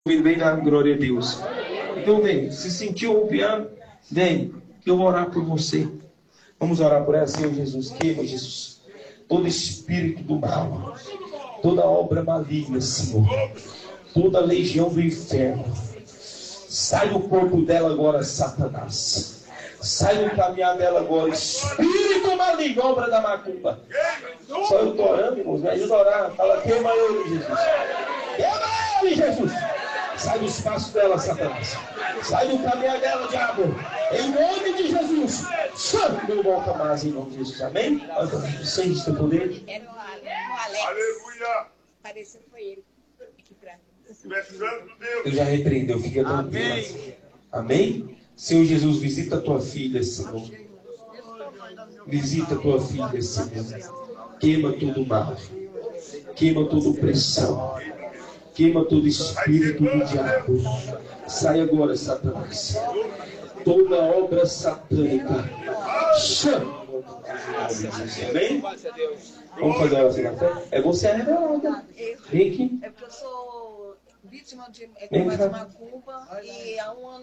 Vem dar glória a Deus. Então vem, se sentiu o piano, vem, eu vou orar por você. Vamos orar por ela, Senhor Jesus. Queima, Jesus, todo espírito do mal, toda obra maligna, Senhor, toda legião do inferno. Sai do corpo dela agora, Satanás. Sai do caminhar dela agora, espírito maligno, obra da macumba. Só eu estou orando, irmãos, me ajuda a orar. Fala, queima ele, Jesus. Queima ele, Jesus. Sai do espaço dela, Satanás. Sai do caminhar dela, diabo. Em nome de Jesus. Santo, não volta mais em nome de Jesus. Amém? Sem o seu poder. Era o Alex. Aleluia. Pareceu que foi ele. Aqui pra Eu já repreendeu, fica tranquilo. Amém? Senhor Jesus, visita a tua filha, Senhor. Visita a tua filha, Senhor. Queima todo o mal. Queima toda opressão. Queima todo espírito do diabo. Sai agora, Satanás. Toda obra satânica. Chama. Amém? Vamos fazer a oração na fé? É você a rebelada. Vem aqui. É porque eu sou vítima de Vem cá. macumba e há um ano